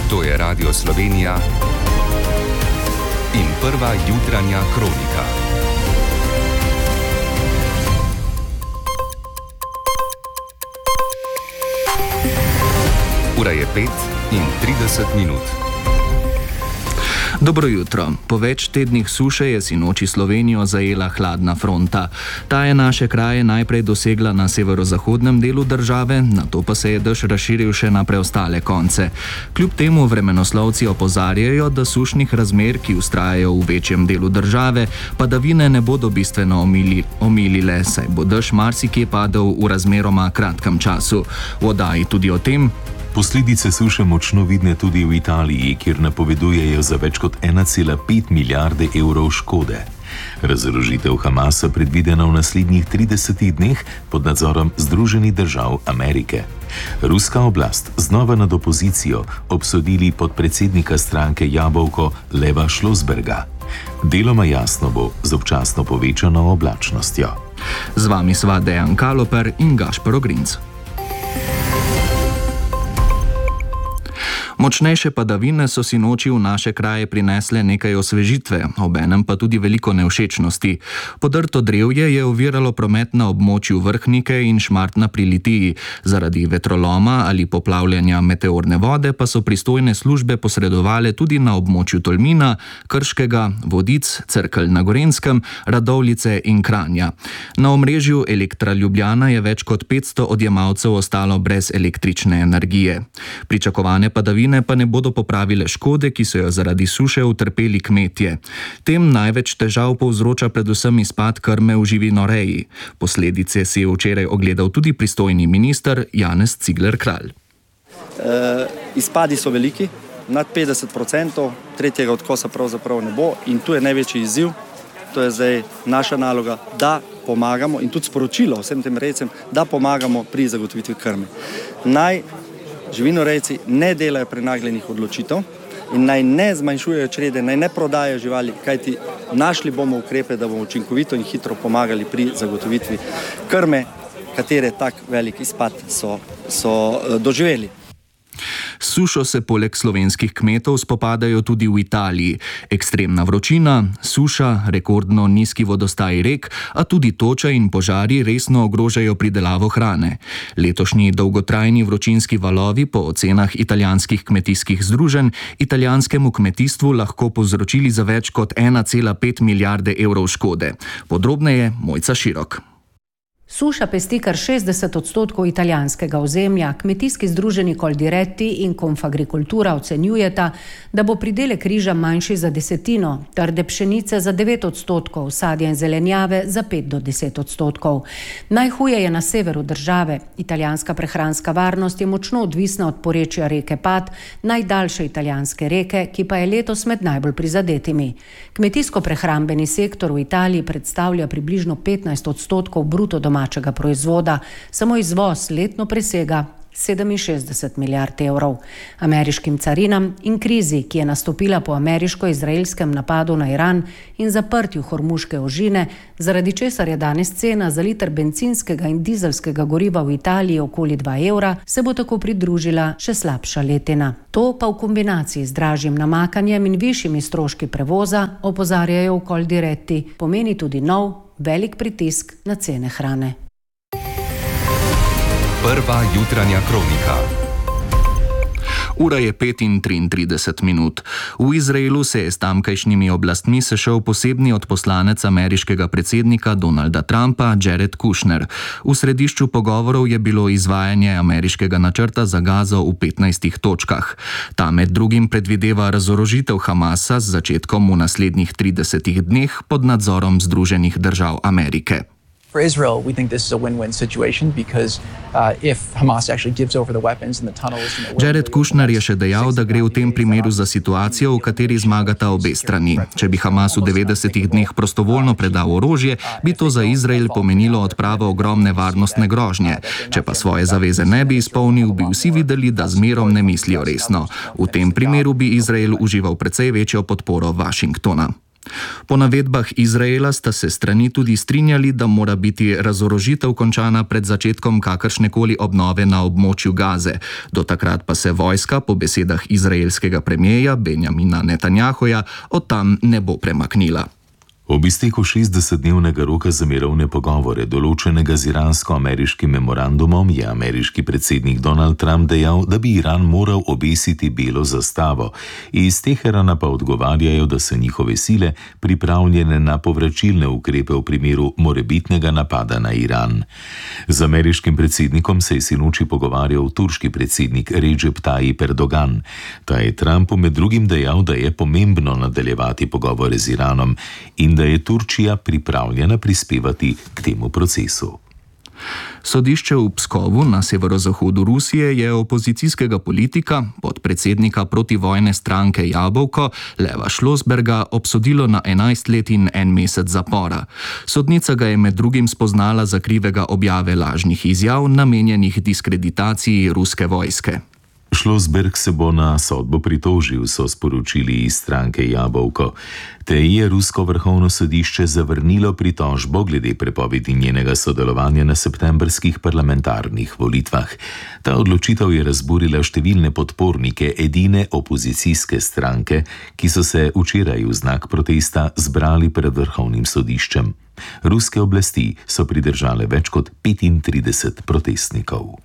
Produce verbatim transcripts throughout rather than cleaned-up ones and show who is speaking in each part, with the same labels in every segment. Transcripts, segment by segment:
Speaker 1: To je Radio Slovenija in prva jutranja kronika. Ura je pet in trideset minut.
Speaker 2: Dobro jutro. Po več tednih suše je sinoči Slovenijo zajela hladna fronta. Ta je naše kraje najprej dosegla na severozahodnem delu države, nato pa se je dež razširil še na preostale konce. Kljub temu vremenoslovci opozarjajo, da sušnih razmer, ki vztrajajo v večjem delu države, padavine ne bodo bistveno omili, omilile, saj bo dež marsikje padel v razmeroma kratkem času. V oddaji tudi o tem.
Speaker 3: Posledice suše močno vidne tudi v Italiji, kjer napovedujejo za več kot ena cela pet milijarde evrov škode. Razorožitev Hamasa predvidena v naslednjih tridesetih dneh pod nadzorom Združenih držav Amerike. Ruska oblast znova nad opozicijo obsodili podpredsednika stranke Jabolko Leva Šlosberga. Deloma jasno bo z občasno povečano oblačnostjo.
Speaker 2: Z vami sva Dejan Kaloper in Gašper Ogrinc. Močnejše padavine so sinoči v naše kraje prinesle nekaj osvežitve, obenem pa tudi veliko nevšečnosti. Podrto drevje je oviralo promet na območju Vrhnike in Šmartna pri Litiji. Zaradi vetroloma ali poplavljanja meteorne vode pa so pristojne službe posredovale tudi na območju Tolmina, Krškega, Vodic, Cerkelj na Gorenjskem, Radovljice in Kranja. Na omrežju Elektra Ljubljana je več kot petsto odjemalcev ostalo brez električne energije. Pričakovane padavine pa ne bodo popravile škode, ki so jo zaradi suše utrpeli kmetje. Tem največ težav povzroča predvsem izpad krme v živinoreji. Posledice si je včeraj ogledal tudi pristojni minister Janez Cigler Kralj.
Speaker 4: E, izpadi so veliki, nad petdeset procentov, tretjega odkosa pravzaprav ne bo in tu je največji izziv. To je zdaj naša naloga, da pomagamo in tudi sporočilo vsem tem rejcem, da pomagamo pri zagotovitvi krme. Naj živinorejci ne delajo prenagljenih odločitev in naj ne zmanjšujejo črede, naj ne prodajajo živali, kajti našli bomo ukrepe, da bomo učinkovito in hitro pomagali pri zagotovitvi krme, katere tak velik izpad so, so doživeli.
Speaker 2: Sušo se poleg slovenskih kmetov spopadajo tudi v Italiji. Ekstremna vročina, suša, rekordno nizki vodostaj rek, a tudi toča in požari resno ogrožajo pridelavo hrane. Letošnji dolgotrajni vročinski valovi po ocenah italijanskih kmetijskih združenj italijanskemu kmetijstvu lahko povzročili za več kot ena cela pet milijarde evrov škode. Podrobneje Mojca Širok.
Speaker 5: Suša pesti kar šestdeset odstotkov italijanskega ozemlja. Kmetijski združenji Coldiretti in Confagricoltura ocenjujeta, da bo pridelek riža manjši za desetino, trde pšenice za devet odstotkov, sadja in zelenjave za pet do deset odstotkov. Najhuje je na severu države. Italijanska prehranska varnost je močno odvisna od porečja reke Pad, najdaljše italijanske reke, ki pa je letos med najbolj prizadetimi. Kmetijsko-prehrambeni sektor v Italiji predstavlja približno petnajst odstotkov bruto domačega domačega proizvoda, samo izvoz letno presega sedeminšestdeset milijard evrov. Ameriškim carinam in krizi, ki je nastopila po ameriško-izraelskem napadu na Iran in zaprtju Hormuške ožine, zaradi česar je danes cena za liter bencinskega in dizelskega goriva v Italiji okoli dva evra, se bo tako pridružila še slabša letina. To pa v kombinaciji z dražjim namakanjem in višjimi stroški prevoza, opozarjajo v Coldiretti, pomeni tudi nov velik pritisk na cene hrane.
Speaker 1: Prva jutranja kronika.
Speaker 2: Ura je pet in triintrideset minut. V Izraelu se je s tamkajšnjimi oblastmi sešel posebni odposlanec ameriškega predsednika Donalda Trumpa, Jared Kushner. V središču pogovorov je bilo izvajanje ameriškega načrta za Gazo v petnajstih točkah. Ta med drugim predvideva razorožitev Hamasa z začetkom v naslednjih tridesetih dneh pod nadzorom Združenih držav Amerike.
Speaker 6: For Israel, we think this is a win-win situation because uh, if Hamas actually gives over the weapons and the tunnels...
Speaker 2: Jared Kushner je še dejal, da gre v tem primeru za situacijo, v kateri zmagata obe strani. Če bi Hamas v devetdesetih dneh prostovoljno predal orožje, bi to za Izrael pomenilo odpravo ogromne varnostne grožnje. Če pa svoje zaveze ne bi izpolnil, bi vsi videli, da z mirom ne mislijo resno. V tem primeru bi Izrael užival precej večjo podporo Washingtona. Po navedbah Izraela sta se strani tudi strinjali, da mora biti razorožitev končana pred začetkom kakršnekoli obnove na območju Gaze. Do takrat pa se vojska, po besedah izraelskega premierja Benjamina Netanjahuja, od tam ne bo premaknila.
Speaker 3: Ob izteku šestdesetdnevnega roka za mirovne pogovore, določenega z iransko-ameriškim memorandumom, je ameriški predsednik Donald Trump dejal, da bi Iran moral obesiti belo zastavo. Iz Teherana pa odgovarjajo, da so njihove sile pripravljene na povračilne ukrepe v primeru morebitnega napada na Iran. Z ameriškim predsednikom se je sinoči pogovarjal turški predsednik Recep Tayyip Erdogan. Ta je Trumpu med drugim dejal, da je pomembno nadaljevati pogovore z Iranom in da je Turčija pripravljena prispevati k temu procesu.
Speaker 2: Sodišče v Pskovu na severozahodu Rusije je opozicijskega politika, podpredsednika protivojne stranke Jabolko, Leva Šlosberga, obsodilo na enajst let in en mesec zapora. Sodnica ga je med drugim spoznala za krivega objave lažnih izjav, namenjenih diskreditaciji ruske vojske.
Speaker 3: Šlosberg se bo na sodbo pritožil, so sporočili iz stranke Jabolko. Tej je rusko vrhovno sodišče zavrnilo pritožbo glede prepovedi njenega sodelovanja na septembrskih parlamentarnih volitvah. Ta odločitev je razburila številne podpornike edine opozicijske stranke, ki so se včeraj v znak protesta zbrali pred vrhovnim sodiščem. Ruske oblasti so pridržale več kot petintrideset protestnikov.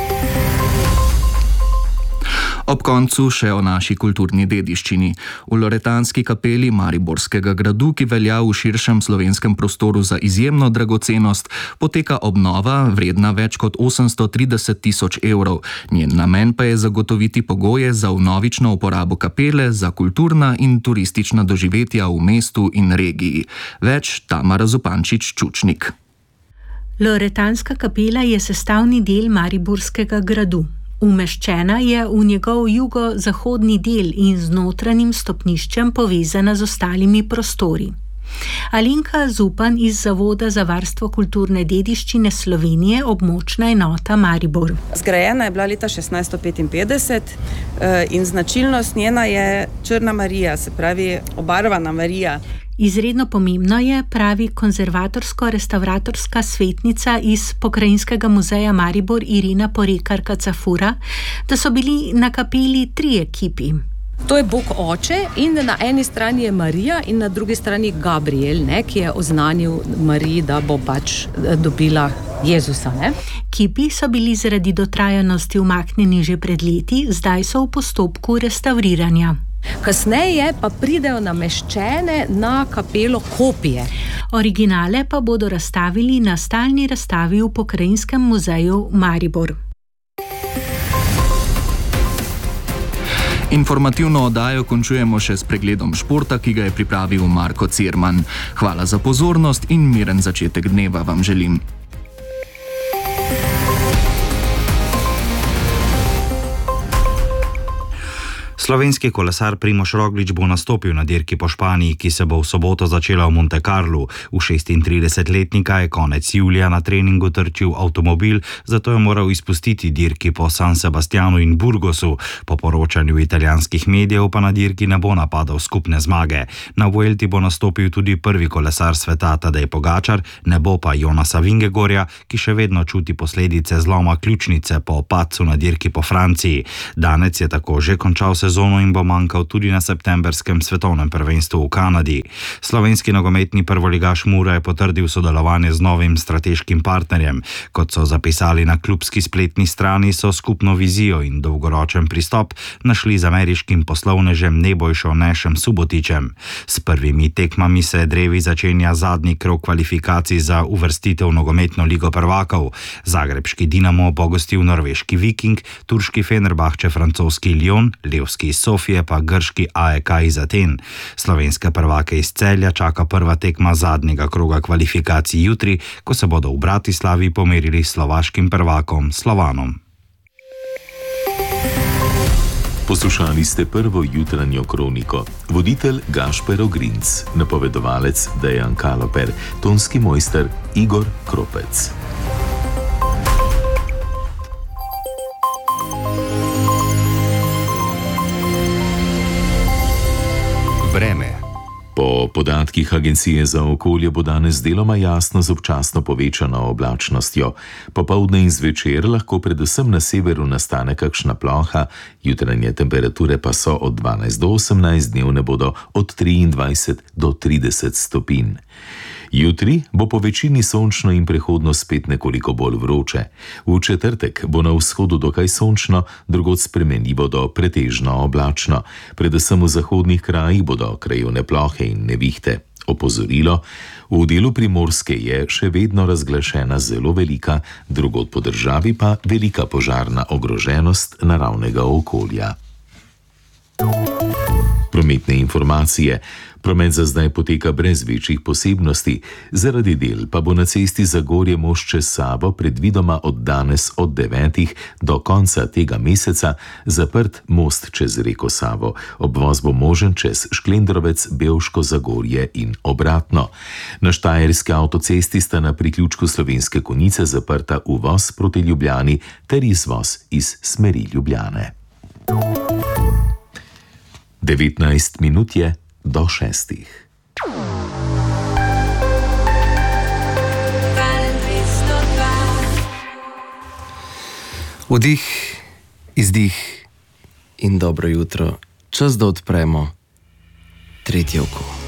Speaker 2: Ob koncu še o naši kulturni dediščini. V Loretanski kapeli Mariborskega gradu, ki velja v širšem slovenskem prostoru za izjemno dragocenost, poteka obnova vredna več kot osemsto trideset tisoč evrov. Njen namen pa je zagotoviti pogoje za vnovično uporabo kapele za kulturna in turistična doživetja v mestu in regiji. Več Tamara Zupančič-Čučnik.
Speaker 7: Loretanska kapela je sestavni del Mariborskega gradu. Umeščena je v njegov jugozahodni del in z notranjim stopniščem povezana z ostalimi prostori. Alenka Zupan iz Zavoda za varstvo kulturne dediščine Slovenije, območna enota Maribor.
Speaker 8: Zgrajena je bila leta šestnajststo petinpetdeset in značilnost njena je Črna Marija, se pravi obarvana Marija.
Speaker 7: Izredno pomembno je, pravi konzervatorsko-restavratorska svetnica iz Pokrajinskega muzeja Maribor Irina Porekar-Kacafura, da so bili na kapeli tri ekipi.
Speaker 9: To je Bog oče in na eni strani je Marija in na drugi strani Gabriel, ne, ki je oznanil Mariji, da bo pač dobila Jezusa. Ne?
Speaker 7: Kipi so bili zaradi dotrajanosti umaknjeni že pred leti, zdaj so v postopku restavriranja.
Speaker 9: Kasneje pa pridejo nameščene na kapelo kopije.
Speaker 7: Originale pa bodo razstavili na stalni razstavi v Pokrajinskem muzeju Maribor.
Speaker 2: Informativno oddajo končujemo še s pregledom športa, ki ga je pripravil Marko Cirman. Hvala za pozornost in miren začetek dneva vam želim.
Speaker 10: Slovenski kolesar Primož Roglič bo nastopil na dirki po Španiji, ki se bo v soboto začela v Monte Carlu. V šestintridesetletnika je konec julija na treningu trčil avtomobil, zato je moral izpustiti dirki po San Sebastianu in Burgosu. Po poročanju italijanskih medijev pa na dirki ne bo napadal skupne zmage. Na Vuelti bo nastopil tudi prvi kolesar sveta Tadej Pogačar, ne bo pa Jonasa Vingegorja, ki še vedno čuti posledice zloma ključnice po padcu na dirki po Franciji. Danec je tako že končal sezono in bo manjkal tudi na septembrskem svetovnem prvenstvu v Kanadi. Slovenski nogometni prvoligaš Mura je potrdil sodelovanje z novim strateškim partnerjem. Kot so zapisali na klubski spletni strani, so skupno vizijo in dolgoročen pristop našli z ameriškim poslovnežem Nebojšo Nešem Subotičem. S prvimi tekmami se drevi začenja zadnji krog kvalifikacij za uvrstitev v nogometno ligo prvakov. Zagrebški Dinamo bo gostil norveški Viking, turški Fenerbahče francoski Lyon, Levski iz Sofije pa grški A E K iz Aten. Slovenske prvake iz Celja čaka prva tekma zadnjega kroga kvalifikacij jutri, ko se bodo v Bratislavi pomerili s slovaškim prvakom Slovanom.
Speaker 3: Poslušali ste prvo jutranjo kroniko. Voditelj Gašper Ogrinc, napovedovalec Dejan Kaloper, tonski mojster Igor Kropec.
Speaker 1: Vreme.
Speaker 3: Po podatku Vrh Agencije za okolje bo danes deloma jasno z občasno povečano oblačnostjo. Popoldne in zvečer lahko predvsem na severu nastane kakšna ploha, jutranje temperature pa so od dvanajst do osemnajst, dnevne bodo od triindvajset do trideset stopinj. Jutri bo po večini sončno in prehodno spet nekoliko bolj vroče. V četrtek bo na vzhodu dokaj sončno, drugod spremenljivo do pretežno oblačno. Predvsem v zahodnih krajih bodo krajevne plohe in nevihte. Opozorilo: v delu Primorske je še vedno razglašena zelo velika, drugod po državi pa velika požarna ogroženost naravnega okolja. Prometne informacije. Promet za zdaj poteka brez večjih posebnosti, zaradi del pa bo na cesti Zagorje-Most čez Savo predvidoma od danes od devetih do konca tega meseca zaprt most čez reko Savo. Obvoz bo možen čez Šklendrovec, Bevško, Zagorje in obratno. Na Štajerski avtocesti sta na priključku Slovenske Konjice zaprta uvoz proti Ljubljani ter izvoz iz smeri Ljubljane. devetnajst minut je do šestih.
Speaker 11: Vdih, izdih in dobro jutro. Čas, da odpremo tretje oko.